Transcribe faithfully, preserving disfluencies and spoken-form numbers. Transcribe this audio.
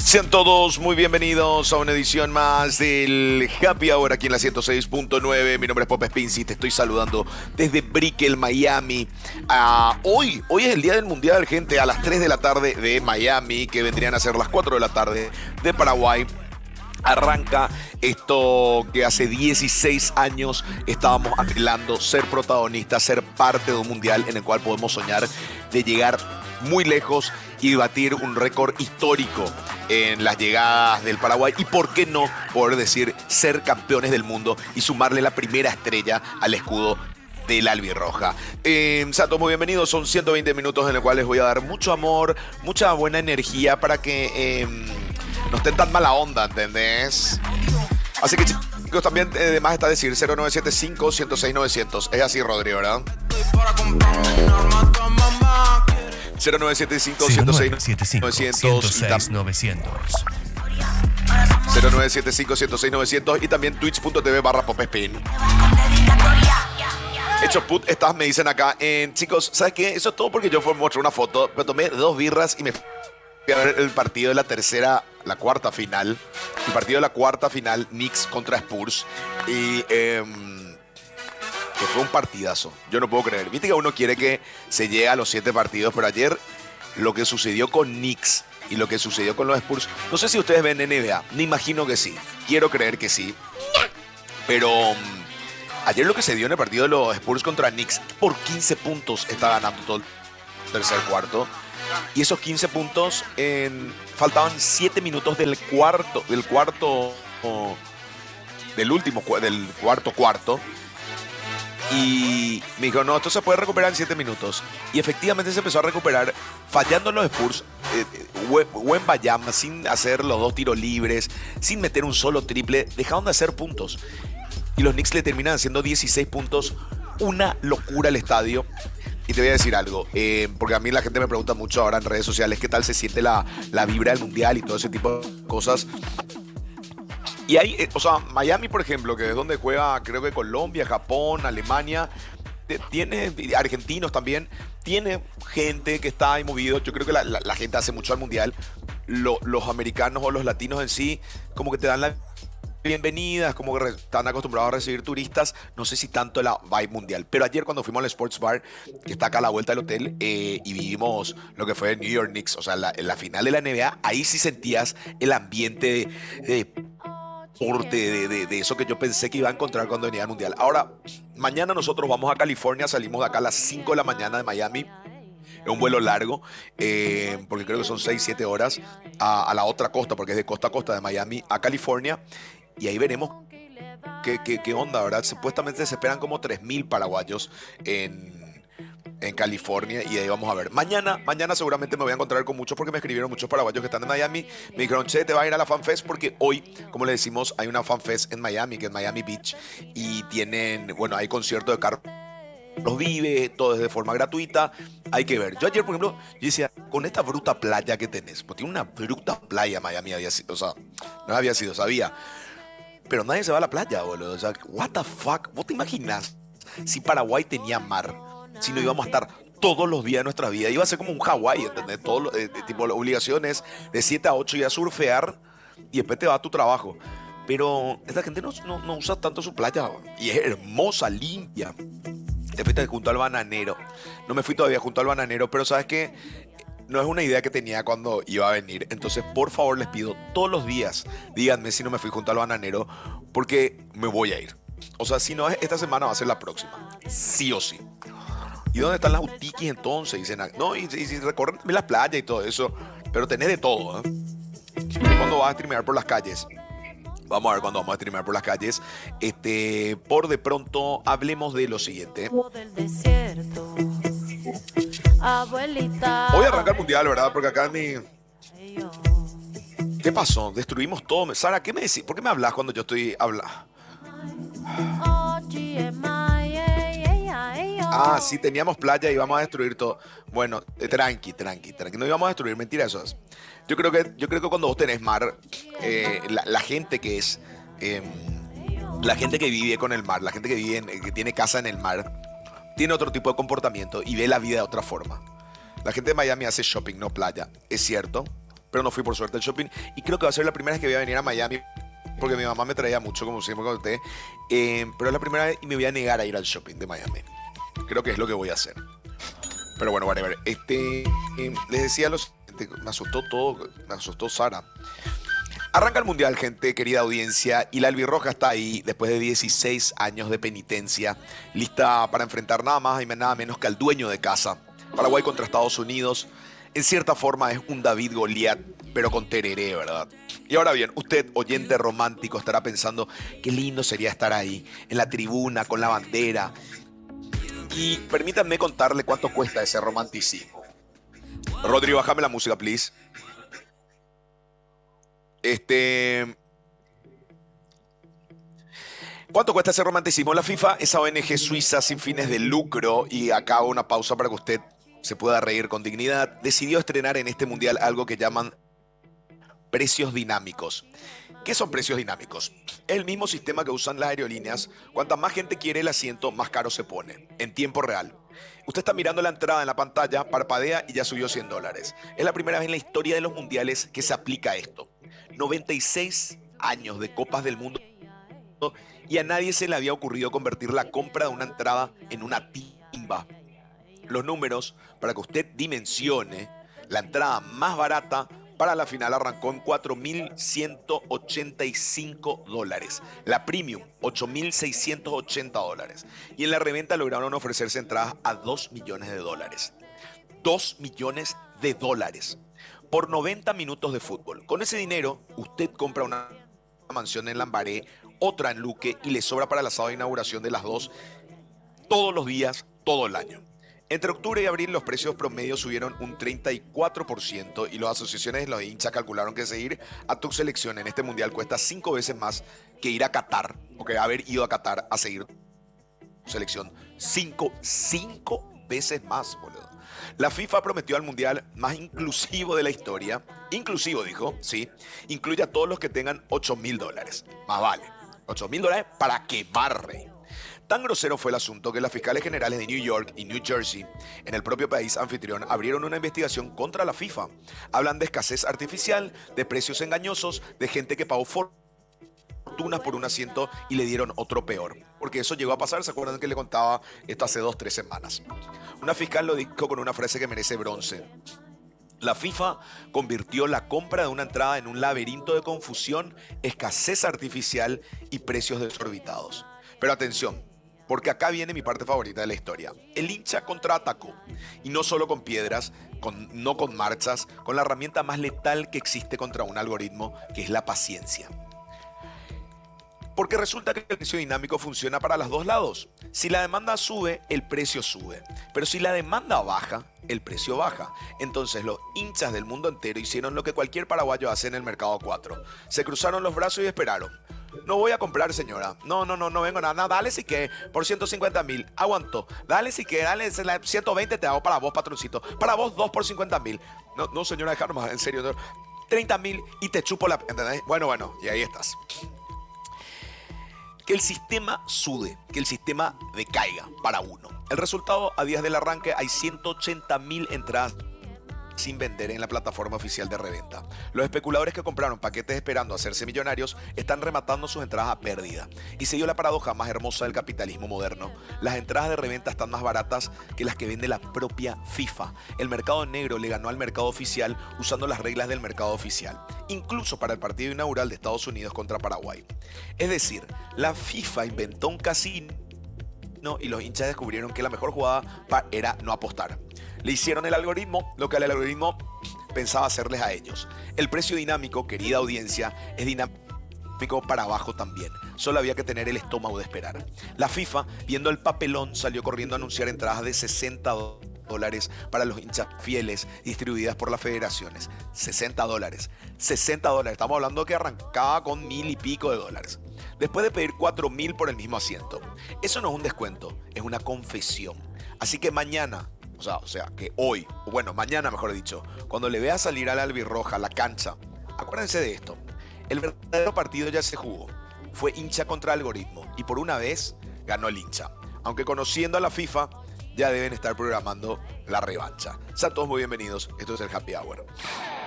Sean todos muy bienvenidos a una edición más del Happy Hour aquí en la ciento seis punto nueve. Mi nombre es Pop Spincy, te estoy saludando desde Brickell, Miami. Uh, hoy, hoy es el día del Mundial, gente, a las tres de la tarde de Miami, que vendrían a ser las cuatro de la tarde de Paraguay. Arranca esto que hace dieciséis años estábamos anhelando ser protagonistas, ser parte de un mundial en el cual podemos soñar de llegar muy lejos y batir un récord histórico en las llegadas del Paraguay y, por qué no, poder decir ser campeones del mundo y sumarle la primera estrella al escudo del albirroja. Eh, sean todos muy bienvenidos, son ciento veinte minutos en los cuales voy a dar mucho amor, mucha buena energía para que eh, no estén tan mala onda, ¿entendés? Así que, chicos, también eh, además está decir cero nueve siete cinco, ciento seis, novecientos. Es así, Rodrigo, ¿verdad? cero nueve siete cinco, ciento seis, novecientos. cero nueve siete cinco, ciento seis, novecientos y también twitch punto tv barra popespin. Hecho put, estas me dicen acá, eh, chicos, ¿sabes qué? Eso es todo porque yo fui a mostrar una foto, me tomé dos birras y me fui a ver el partido de la tercera, la cuarta final. El partido de la cuarta final, Knicks contra Spurs. Y eh, que fue un partidazo. Yo no puedo creer. Viste que uno quiere que se llegue a los siete partidos, pero ayer lo que sucedió con Knicks y lo que sucedió con los Spurs, no sé si ustedes ven N B A, me imagino que sí. Quiero creer que sí. Pero um, ayer lo que se dio en el partido de los Spurs contra Knicks, por quince puntos está ganando todo el tercer cuarto. Y esos quince puntos, en, faltaban siete minutos del cuarto, del cuarto, oh, del último, del cuarto cuarto. Y me dijo, no, esto se puede recuperar en siete minutos. Y efectivamente se empezó a recuperar, fallando en los Spurs. Eh, Wembanyama, sin hacer los dos tiros libres, sin meter un solo triple, dejaron de hacer puntos. Y los Knicks le terminan haciendo dieciséis puntos. Una locura el estadio. Y te voy a decir algo, eh, porque a mí la gente me pregunta mucho ahora en redes sociales qué tal se siente la, la vibra del mundial y todo ese tipo de cosas. Y hay, eh, o sea, Miami, por ejemplo, que es donde juega, creo que Colombia, Japón, Alemania, tiene argentinos también, tiene gente que está ahí movido. Yo creo que la, la, la gente hace mucho al mundial. Lo, los americanos o los latinos en sí, como que te dan la bienvenidas, como que están acostumbrados a recibir turistas, no sé si tanto la vibe mundial. Pero ayer cuando fuimos al Sports Bar, que está acá a la vuelta del hotel, eh, y vivimos lo que fue New York Knicks, o sea, la, en la final de la N B A, ahí sí sentías el ambiente de, de deporte, de, de, de eso que yo pensé que iba a encontrar cuando venía al mundial. Ahora, mañana nosotros vamos a California, salimos de acá a las cinco de la mañana de Miami. Es un vuelo largo, eh, porque creo que son seis, siete horas a, a la otra costa, porque es de costa a costa de Miami a California. Y ahí veremos qué, qué, qué onda, ¿verdad? Supuestamente se esperan como tres mil paraguayos en, en California y ahí vamos a ver. Mañana, mañana seguramente me voy a encontrar con muchos porque me escribieron muchos paraguayos que están en Miami. Me dijeron, che, te vas a ir a la FanFest porque hoy, como le decimos, hay una FanFest en Miami, que es Miami Beach. Y tienen, bueno, hay concierto de Carlos Vive, todo es de forma gratuita. Hay que ver. Yo ayer, por ejemplo, yo decía, con esta bruta playa que tenés, porque tiene una bruta playa Miami, había sido, o sea, no había sido, sabía. Pero nadie se va a la playa, boludo. O sea, what the fuck. ¿Vos te imaginas si Paraguay tenía mar? Si no íbamos a estar todos los días de nuestra vida. Iba a ser como un Hawái, ¿entendés? Todo lo, eh, tipo, las obligaciones de siete a ocho y a surfear y después te va a tu trabajo. Pero esta gente no, no, no usa tanto su playa. Y es hermosa, limpia. Te fuiste junto al bananero. No me fui todavía junto al bananero, pero ¿sabes qué? No es una idea que tenía cuando iba a venir. Entonces, por favor, les pido, todos los días, díganme si no me fui junto al bananero, porque me voy a ir. O sea, si no es esta semana, va a ser la próxima. Sí o sí. ¿Y dónde están las utiquis entonces? Dicen, no, y, y, y recorren también las playas y todo eso. Pero tenés de todo, ¿eh? ¿Cuándo vas a streamear por las calles? Vamos a ver cuándo vamos a streamear por las calles. Este, por de pronto, hablemos de lo siguiente. Abuelita. Hoy arranca el mundial, ¿verdad? Porque acá en mi... ¿Qué pasó? Destruimos todo. Sara, ¿qué me decís? ¿Por qué me hablas cuando yo estoy hablando? Ah, sí, teníamos playa y íbamos a destruir todo. Bueno, eh, tranqui, tranqui, tranqui. No íbamos a destruir, mentira eso es. Yo creo que, yo creo que cuando vos tenés mar, eh, la, la gente que es... Eh, la gente que vive con el mar, la gente que, vive en, que tiene casa en el mar, tiene otro tipo de comportamiento y ve la vida de otra forma. La gente de Miami hace shopping, no playa. Es cierto, pero no fui por suerte al shopping. Y creo que va a ser la primera vez que voy a venir a Miami, porque mi mamá me traía mucho, como siempre conté. Eh, pero es la primera vez y me voy a negar a ir al shopping de Miami. Creo que es lo que voy a hacer. Pero bueno, whatever. Este, eh, les decía lo siguiente, me asustó todo, me asustó Sara. Arranca el Mundial, gente, querida audiencia, y la albirroja está ahí después de dieciséis años de penitencia, lista para enfrentar nada más y nada menos que al dueño de casa. Paraguay contra Estados Unidos, en cierta forma es un David Goliat, pero con tereré, ¿verdad? Y ahora bien, usted, oyente romántico, estará pensando, qué lindo sería estar ahí, en la tribuna, con la bandera. Y permítanme contarle cuánto cuesta ese romanticismo. Rodrigo, bájame la música, please. Este... ¿Cuánto cuesta ese romanticismo? La FIFA, esa O N G suiza sin fines de lucro, y acá hago una pausa para que usted se pueda reír con dignidad, decidió estrenar en este mundial algo que llaman precios dinámicos. ¿Qué son precios dinámicos? Es el mismo sistema que usan las aerolíneas. Cuanta más gente quiere el asiento, más caro se pone, en tiempo real. Usted está mirando la entrada en la pantalla, parpadea y ya subió cien dólares. Es la primera vez en la historia de los mundiales que se aplica esto. noventa y seis años de Copas del Mundo y a nadie se le había ocurrido convertir la compra de una entrada en una timba. Los números, para que usted dimensione, la entrada más barata para la final arrancó en cuatro mil ciento ochenta y cinco dólares. La premium, ocho mil seiscientos ochenta dólares. Y en la reventa lograron ofrecerse entradas a dos millones de dólares. dos millones de dólares por noventa minutos de fútbol. Con ese dinero, usted compra una mansión en Lambaré, otra en Luque y le sobra para el asado de inauguración de las dos todos los días, todo el año. Entre octubre y abril los precios promedios subieron un treinta y cuatro por ciento y las asociaciones de los hinchas calcularon que seguir a tu selección en este mundial cuesta cinco veces más que ir a Qatar, o que haber ido a Qatar a seguir tu selección. Cinco, cinco veces más, boludo. La FIFA prometió al mundial más inclusivo de la historia. Inclusivo, dijo, sí. Incluye a todos los que tengan ocho mil dólares. Más vale. ocho mil dólares para quemar, rey. Tan grosero fue el asunto que las fiscales generales de New York y New Jersey, en el propio país anfitrión, abrieron una investigación contra la FIFA. Hablan de escasez artificial, de precios engañosos, de gente que pagó fortunas por un asiento y le dieron otro peor. Porque eso llegó a pasar, ¿se acuerdan que le contaba esto hace dos, tres semanas? Una fiscal lo dijo con una frase que merece bronce. La FIFA convirtió la compra de una entrada en un laberinto de confusión, escasez artificial y precios desorbitados. Pero atención, porque acá viene mi parte favorita de la historia. El hincha contraatacó, y no solo con piedras, con, no con marchas, con la herramienta más letal que existe contra un algoritmo, que es la paciencia. Porque resulta que el precio dinámico funciona para los dos lados. Si la demanda sube, el precio sube. Pero si la demanda baja, el precio baja. Entonces los hinchas del mundo entero hicieron lo que cualquier paraguayo hace en el mercado cuatro. Se cruzaron los brazos y esperaron. No voy a comprar, señora. No, no, no, no vengo nada. nada. Dale si que por ciento cincuenta mil. Aguanto. Dale si que, dale ciento veinte te hago para vos, patroncito. Para vos, dos por cincuenta mil. No, no, señora, dejar más, en serio. No. treinta mil y te chupo la... ¿Entendés? Bueno, bueno, y ahí estás. Que el sistema sude, que el sistema decaiga para uno. El resultado, a días del arranque, hay ciento ochenta mil entradas sin vender en la plataforma oficial de reventa. Los especuladores que compraron paquetes esperando hacerse millonarios están rematando sus entradas a pérdida. Y se dio la paradoja más hermosa del capitalismo moderno. Las entradas de reventa están más baratas que las que vende la propia FIFA. El mercado negro le ganó al mercado oficial usando las reglas del mercado oficial, incluso para el partido inaugural de Estados Unidos contra Paraguay. Es decir, la FIFA inventó un casino y los hinchas descubrieron que la mejor jugada era no apostar. Le hicieron el algoritmo, lo que el algoritmo pensaba hacerles a ellos. El precio dinámico, querida audiencia, es dinámico para abajo también. Solo había que tener el estómago de esperar. La FIFA, viendo el papelón, salió corriendo a anunciar entradas de sesenta dólares para los hinchas fieles distribuidas por las federaciones. sesenta dólares. sesenta dólares. Estamos hablando que arrancaba con mil y pico de dólares. Después de pedir cuatro mil por el mismo asiento. Eso no es un descuento, es una confesión. Así que mañana... O sea, o sea, que hoy, o bueno, mañana mejor dicho, cuando le vea salir a la albirroja a la cancha, acuérdense de esto. El verdadero partido ya se jugó. Fue hincha contra algoritmo. Y por una vez ganó el hincha. Aunque conociendo a la FIFA, ya deben estar programando la revancha. Sean todos muy bienvenidos. Esto es el Happy Hour.